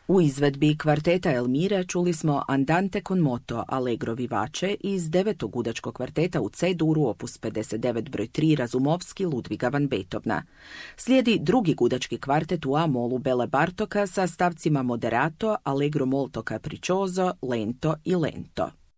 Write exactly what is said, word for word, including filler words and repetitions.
U izvedbi kvarteta Elmire čuli smo Andante con moto Allegro vivace iz devetog gudačkog kvarteta u C-duru opus pedeset devet broj tri Razumovski Ludviga van Beethovena. Slijedi drugi gudački kvartet u A-molu Bele Bartoka sa stavcima moderato, Allegro molto capriccioso, lento i lento.